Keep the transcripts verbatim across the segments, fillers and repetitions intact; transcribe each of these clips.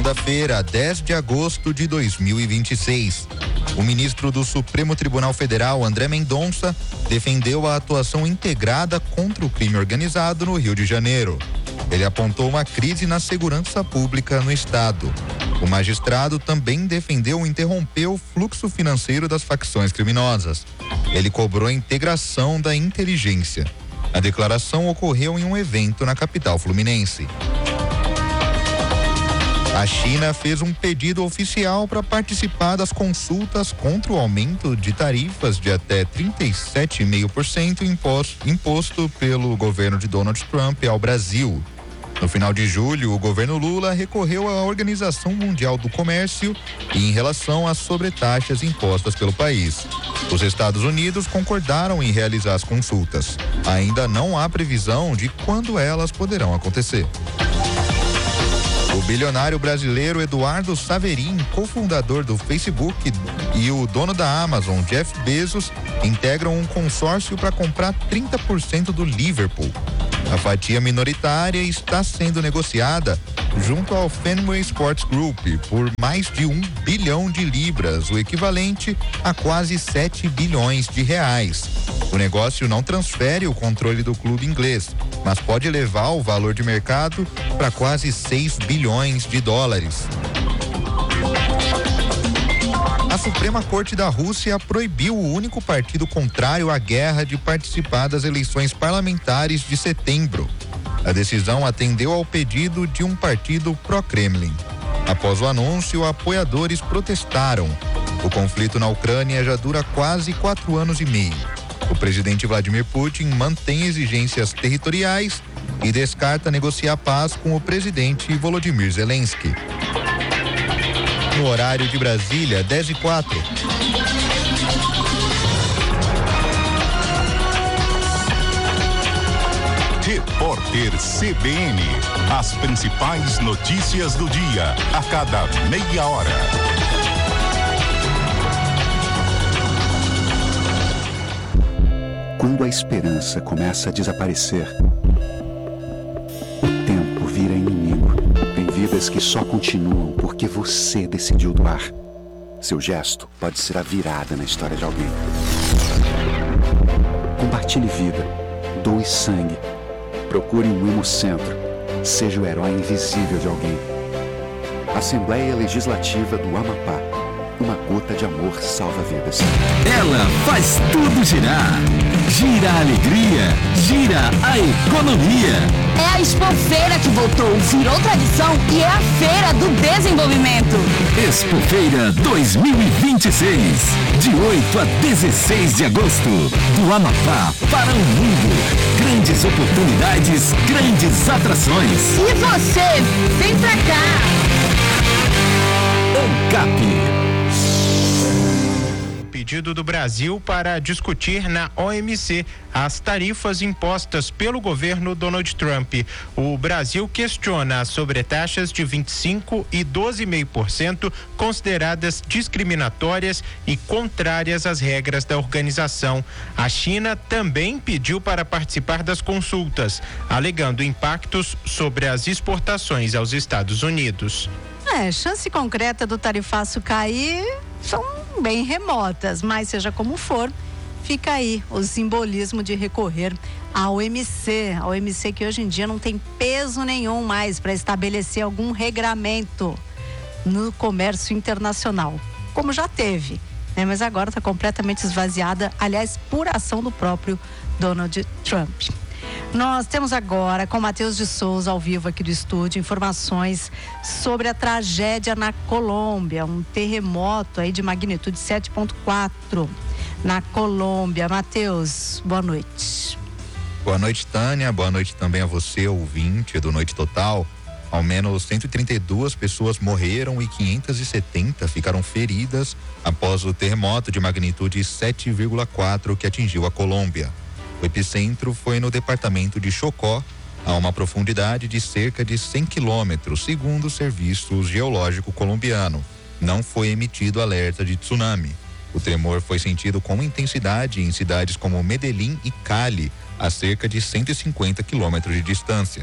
Segunda-feira, dez de agosto de dois mil e vinte e seis. O ministro do Supremo Tribunal Federal, André Mendonça, defendeu a atuação integrada contra o crime organizado no Rio de Janeiro. Ele apontou uma crise na segurança pública no estado. O magistrado também defendeu interromper o fluxo financeiro das facções criminosas. Ele cobrou a integração da inteligência. A declaração ocorreu em um evento na capital fluminense. A China fez um pedido oficial para participar das consultas contra o aumento de tarifas de até trinta e sete vírgula cinco por cento imposto, imposto pelo governo de Donald Trump ao Brasil. No final de julho, o governo Lula recorreu à Organização Mundial do Comércio em relação às sobretaxas impostas pelo país. Os Estados Unidos concordaram em realizar as consultas. Ainda não há previsão de quando elas poderão acontecer. O bilionário brasileiro Eduardo Saverin, cofundador do Facebook, e o dono da Amazon, Jeff Bezos, integram um consórcio para comprar trinta por cento do Liverpool. A fatia minoritária está sendo negociada junto ao Fenway Sports Group por mais de um bilhão de libras, o equivalente a quase sete bilhões de reais. O negócio não transfere o controle do clube inglês, mas pode levar o valor de mercado para quase seis bilhões de dólares. A Suprema Corte da Rússia proibiu o único partido contrário à guerra de participar das eleições parlamentares de setembro. A decisão atendeu ao pedido de um partido pró-Kremlin. Após o anúncio, apoiadores protestaram. O conflito na Ucrânia já dura quase quatro anos e meio. O presidente Vladimir Putin mantém exigências territoriais e descarta negociar paz com o presidente Volodymyr Zelensky. No horário de Brasília, dez e quatro. Repórter C B N. As principais notícias do dia, a cada meia hora. Quando a esperança começa a desaparecer, o tempo vira inimigo. Tem vidas que só continuam porque você decidiu doar. Seu gesto pode ser a virada na história de alguém. Compartilhe vida, doe sangue, procure um hemocentro, seja o herói invisível de alguém. Assembleia Legislativa do Amapá. Uma gota de amor salva vidas. Ela faz tudo girar. Gira a alegria, gira a economia. É a Expofeira que voltou, virou tradição e é a Feira do Desenvolvimento. Expofeira dois mil e vinte e seis, de oito a dezesseis de agosto, do Amapá para o mundo. Grandes oportunidades, grandes atrações. E você, vem pra cá. ANCAP. Pedido do Brasil para discutir na O M C as tarifas impostas pelo governo Donald Trump. O Brasil questiona as sobretaxas de vinte e cinco por cento e doze vírgula cinco por cento consideradas discriminatórias e contrárias às regras da organização. A China também pediu para participar das consultas, alegando impactos sobre as exportações aos Estados Unidos. É, chance concreta do tarifaço cair são bem remotas, mas seja como for, fica aí o simbolismo de recorrer à O M C, a O M C que hoje em dia não tem peso nenhum mais para estabelecer algum regramento no comércio internacional, como já teve, né? Mas agora está completamente esvaziada, aliás, por ação do próprio Donald Trump. Nós temos agora com Matheus de Souza ao vivo aqui do estúdio informações sobre a tragédia na Colômbia, um terremoto aí de magnitude sete ponto quatro na Colômbia. Matheus, boa noite. Boa noite, Tânia, boa noite também a você, ouvinte do Noite Total. Ao menos cento e trinta e duas pessoas morreram e quinhentas e setenta ficaram feridas após o terremoto de magnitude sete vírgula quatro que atingiu a Colômbia. O epicentro foi no departamento de Chocó, a uma profundidade de cerca de cem quilômetros, segundo o Serviço Geológico Colombiano. Não foi emitido alerta de tsunami. O tremor foi sentido com intensidade em cidades como Medellín e Cali, a cerca de cento e cinquenta quilômetros de distância.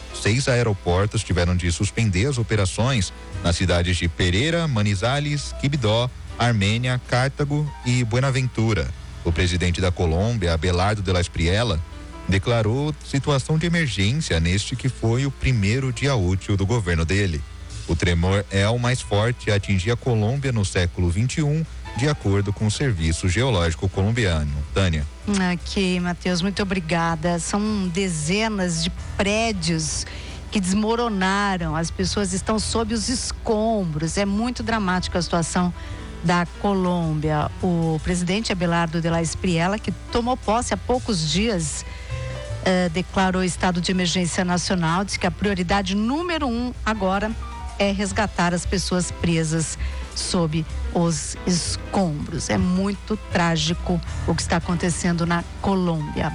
seis aeroportos tiveram de suspender as operações nas cidades de Pereira, Manizales, Quibdó, Armênia, Cartago e Buenaventura. O presidente da Colômbia, Abelardo de la Espriella, declarou situação de emergência neste que foi o primeiro dia útil do governo dele. O tremor é o mais forte a atingir a Colômbia no século vinte e um, de acordo com o Serviço Geológico Colombiano. Tânia. Ok, Matheus, muito obrigada. São dezenas de prédios que desmoronaram, as pessoas estão sob os escombros. É muito dramática a situação da Colômbia. O presidente Abelardo de la Espriella, que tomou posse há poucos dias, eh, declarou estado de emergência nacional, disse que a prioridade número um agora é resgatar as pessoas presas sob os escombros. É muito trágico o que está acontecendo na Colômbia.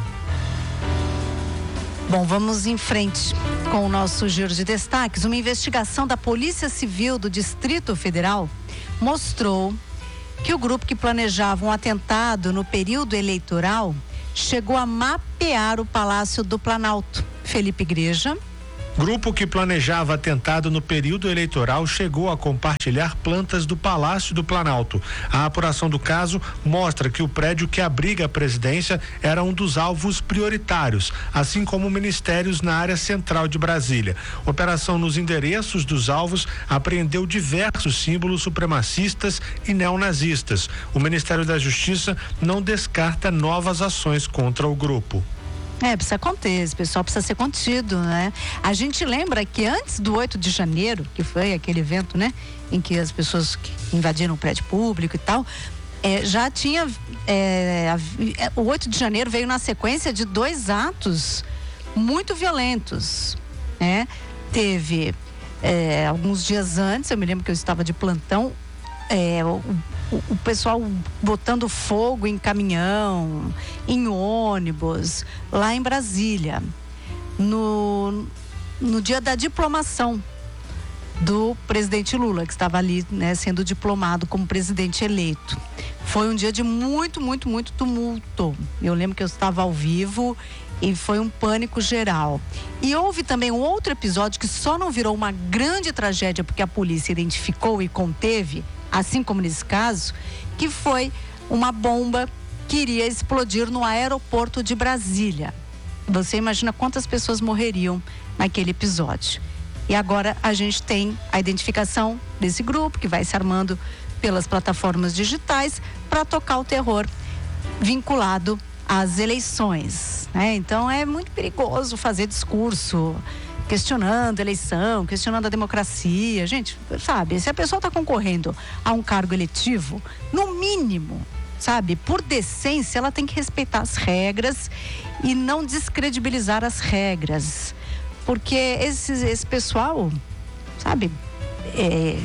Bom, vamos em frente com o nosso giro de destaques. Uma investigação da Polícia Civil do Distrito Federal mostrou que o grupo que planejava um atentado no período eleitoral chegou a mapear o Palácio do Planalto. Felipe Igreja. Grupo que planejava atentado no período eleitoral chegou a compartilhar plantas do Palácio do Planalto. A apuração do caso mostra que o prédio que abriga a presidência era um dos alvos prioritários, assim como ministérios na área central de Brasília. Operação nos endereços dos alvos apreendeu diversos símbolos supremacistas e neonazistas. O Ministério da Justiça não descarta novas ações contra o grupo. É, precisa conter, esse pessoal precisa ser contido, né? A gente lembra que antes do oito de janeiro, que foi aquele evento, né? Em que as pessoas invadiram o prédio público e tal, é, já tinha, é, o oito de janeiro veio na sequência de dois atos muito violentos, né? Teve, é, alguns dias antes, eu me lembro que eu estava de plantão, é, o, o, o pessoal botando fogo em caminhão, em ônibus, lá em Brasília, no, no dia da diplomação do presidente Lula, que estava ali, né, sendo diplomado como presidente eleito. Foi um dia de muito, muito, muito tumulto. Eu lembro que eu estava ao vivo e foi um pânico geral. E houve também um outro episódio que só não virou uma grande tragédia porque a polícia identificou e conteve, assim como nesse caso, que foi uma bomba que iria explodir no aeroporto de Brasília. Você imagina quantas pessoas morreriam naquele episódio. E agora a gente tem a identificação desse grupo que vai se armando pelas plataformas digitais para tocar o terror vinculado às eleições, né? Então é muito perigoso fazer discurso questionando a eleição, questionando a democracia. Gente, sabe, se a pessoa está concorrendo a um cargo eletivo, no mínimo, sabe, por decência, ela tem que respeitar as regras e não descredibilizar as regras. Porque esse, esse pessoal, sabe, é,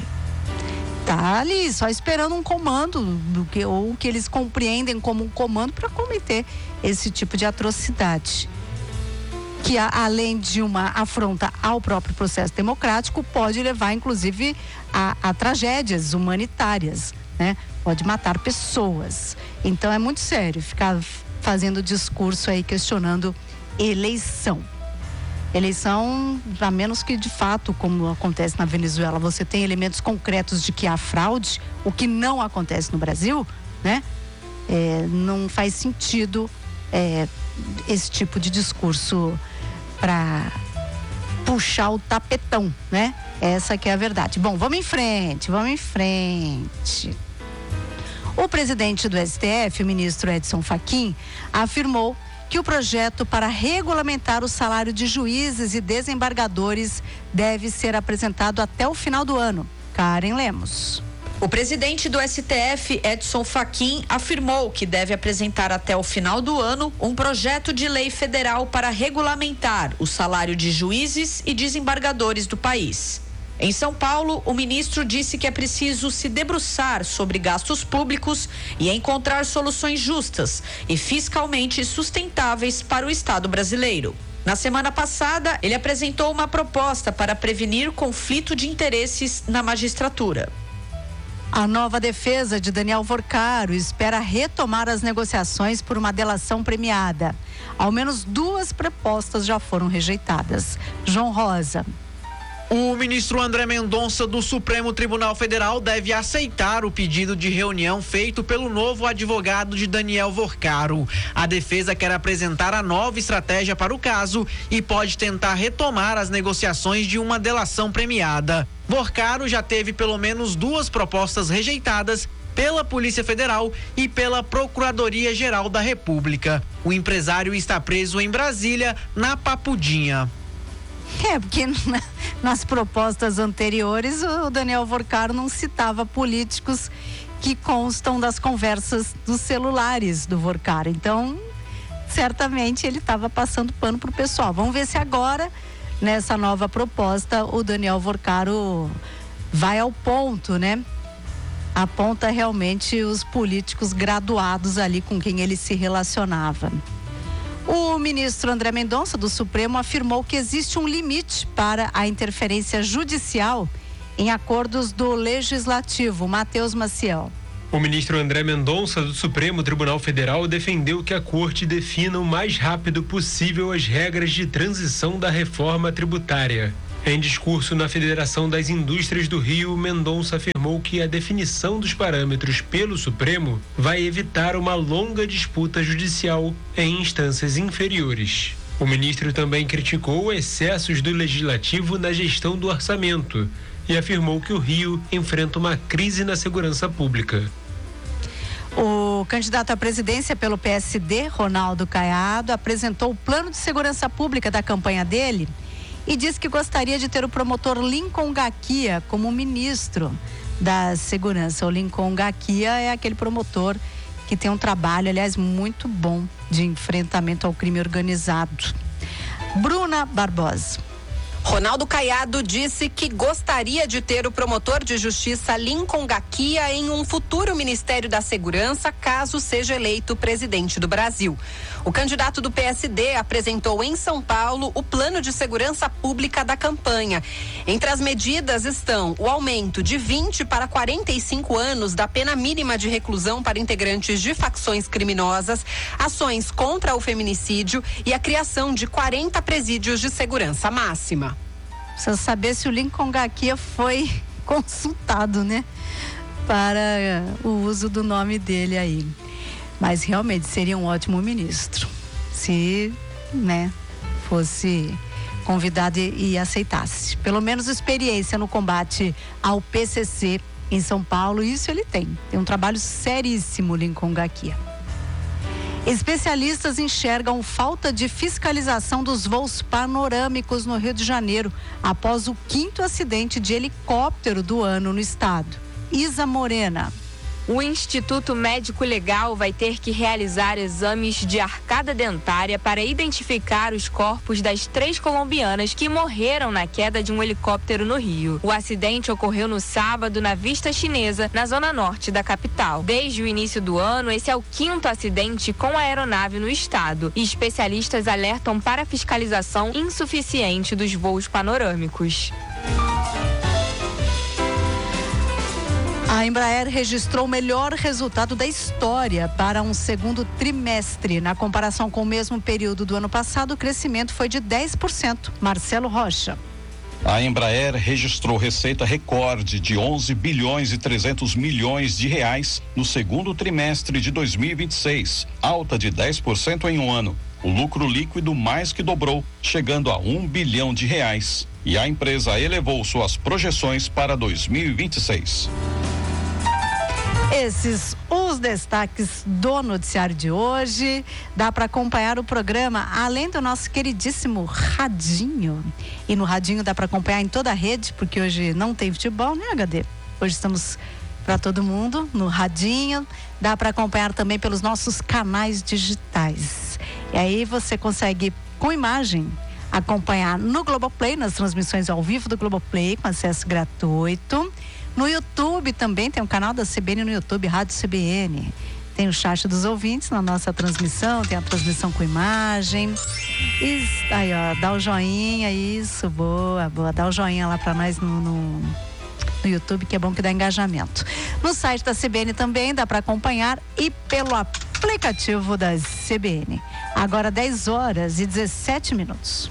tá ali só esperando um comando, do que, ou que eles compreendem como um comando para cometer esse tipo de atrocidade. Que a, além de uma afronta ao próprio processo democrático, pode levar inclusive a, a tragédias humanitárias, né? Pode matar pessoas. Então é muito sério ficar fazendo discurso aí questionando eleição. Eleição, a menos que de fato, como acontece na Venezuela, você tem elementos concretos de que há fraude, o que não acontece no Brasil, né? É, não faz sentido é, esse tipo de discurso para puxar o tapetão, né? Essa que é a verdade. Bom, vamos em frente, vamos em frente. O presidente do S T F, o ministro Edson Fachin, afirmou que o projeto para regulamentar o salário de juízes e desembargadores deve ser apresentado até o final do ano. Karen Lemos. O presidente do S T F, Edson Fachin, afirmou que deve apresentar até o final do ano um projeto de lei federal para regulamentar o salário de juízes e desembargadores do país. Em São Paulo, o ministro disse que é preciso se debruçar sobre gastos públicos e encontrar soluções justas e fiscalmente sustentáveis para o Estado brasileiro. Na semana passada, ele apresentou uma proposta para prevenir conflito de interesses na magistratura. A nova defesa de Daniel Vorcaro espera retomar as negociações por uma delação premiada. Ao menos duas propostas já foram rejeitadas. João Rosa. O ministro André Mendonça do Supremo Tribunal Federal deve aceitar o pedido de reunião feito pelo novo advogado de Daniel Vorcaro. A defesa quer apresentar a nova estratégia para o caso e pode tentar retomar as negociações de uma delação premiada. Vorcaro já teve pelo menos duas propostas rejeitadas pela Polícia Federal e pela Procuradoria-Geral da República. O empresário está preso em Brasília, na Papudinha. É, porque na, nas propostas anteriores o Daniel Vorcaro não citava políticos que constam das conversas dos celulares do Vorcaro. Então, certamente ele estava passando pano pro pessoal. Vamos ver se agora, nessa nova proposta, o Daniel Vorcaro vai ao ponto, né? Aponta realmente os políticos graduados ali com quem ele se relacionava. O ministro André Mendonça, do Supremo, afirmou que existe um limite para a interferência judicial em acordos do Legislativo. Matheus Maciel. O ministro André Mendonça, do Supremo Tribunal Federal, defendeu que a Corte defina o mais rápido possível as regras de transição da reforma tributária. Em discurso na Federação das Indústrias do Rio, Mendonça afirmou que a definição dos parâmetros pelo Supremo vai evitar uma longa disputa judicial em instâncias inferiores. O ministro também criticou excessos do Legislativo na gestão do orçamento e afirmou que o Rio enfrenta uma crise na segurança pública. O candidato à presidência pelo P S D, Ronaldo Caiado, apresentou o plano de segurança pública da campanha dele e disse que gostaria de ter o promotor Lincoln Gaquia como ministro da Segurança. O Lincoln Gaquia é aquele promotor que tem um trabalho, aliás, muito bom de enfrentamento ao crime organizado. Bruna Barbosa. Ronaldo Caiado disse que gostaria de ter o promotor de justiça Lincoln Gaquia em um futuro Ministério da Segurança, caso seja eleito presidente do Brasil. O candidato do P S D apresentou em São Paulo o plano de segurança pública da campanha. Entre as medidas estão o aumento de vinte para quarenta e cinco anos da pena mínima de reclusão para integrantes de facções criminosas, ações contra o feminicídio e a criação de quarenta presídios de segurança máxima. Precisa saber se o Lincoln Gaquia foi consultado, né? Para o uso do nome dele aí. Mas realmente seria um ótimo ministro. Se, né, fosse convidado e, e aceitasse. Pelo menos experiência no combate ao P C C em São Paulo, isso ele tem. Tem um trabalho seríssimo, Lincoln Gaquia. Especialistas enxergam falta de fiscalização dos voos panorâmicos no Rio de Janeiro após o quinto acidente de helicóptero do ano no estado. Isa Morena. O Instituto Médico Legal vai ter que realizar exames de arcada dentária para identificar os corpos das três colombianas que morreram na queda de um helicóptero no Rio. O acidente ocorreu no sábado na Vista Chinesa, na zona norte da capital. Desde o início do ano, esse é o quinto acidente com a aeronave no estado. E especialistas alertam para a fiscalização insuficiente dos voos panorâmicos. A Embraer registrou o melhor resultado da história para um segundo trimestre. Na comparação com o mesmo período do ano passado, o crescimento foi de dez por cento. Marcelo Rocha. A Embraer registrou receita recorde de onze bilhões e trezentos milhões de reais no segundo trimestre de dois mil e vinte e seis, alta de dez por cento em um ano. O lucro líquido mais que dobrou, chegando a um bilhão de reais. E a empresa elevou suas projeções para dois mil e vinte e seis. Esses os destaques do noticiário de hoje. Dá para acompanhar o programa além do nosso queridíssimo radinho. E no radinho dá para acompanhar em toda a rede, porque hoje não tem futebol, né, H D? Hoje estamos para todo mundo no radinho. Dá para acompanhar também pelos nossos canais digitais. E aí você consegue, com imagem, acompanhar no Globoplay, nas transmissões ao vivo do Globoplay, com acesso gratuito. No YouTube também tem um canal da C B N no YouTube, Rádio C B N. Tem o chat dos ouvintes na nossa transmissão, tem a transmissão com imagem. Isso, aí, ó, dá o joinha, isso, boa, boa. Dá o joinha lá pra nós no, no, no YouTube, que é bom que dá engajamento. No site da C B N também dá pra acompanhar e pelo aplicativo da C B N. Agora dez horas e dezessete minutos.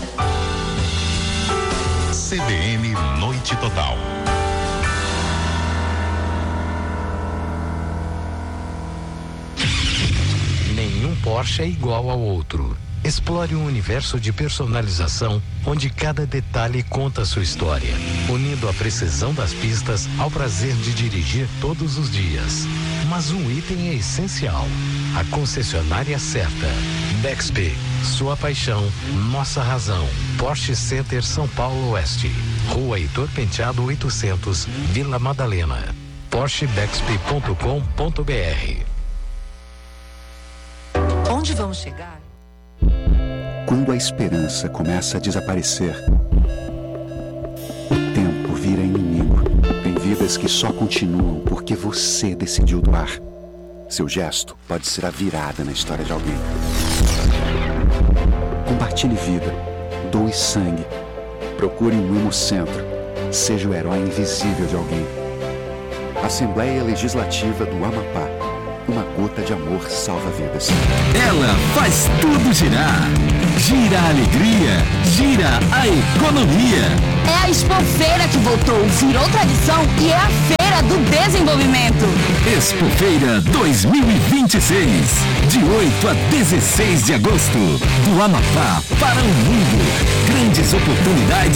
C B N Noite Total. Nenhum Porsche é igual ao outro. Explore um universo de personalização onde cada detalhe conta sua história, unindo a precisão das pistas ao prazer de dirigir todos os dias. Mas um item é essencial: a concessionária certa. Bexp, sua paixão, nossa razão. Porsche Center São Paulo Oeste, Rua Heitor Penteado oitocentos, Vila Madalena. Porsche Bexp ponto com ponto br. Onde vamos chegar? Quando a esperança começa a desaparecer, o tempo vira inimigo. Tem vidas que só continuam porque você decidiu doar. Seu gesto pode ser a virada na história de alguém. Compartilhe vida, doe sangue, procure um hemocentro, seja o herói invisível de alguém. Assembleia Legislativa do Amapá. Uma gota de amor salva vidas. Ela faz tudo girar. Gira a alegria, gira a economia. É a Expofeira que voltou, virou tradição e é a Feira do Desenvolvimento. Expofeira dois mil e vinte e seis, de oito a dezesseis de agosto, do Amapá para o mundo. Grandes oportunidades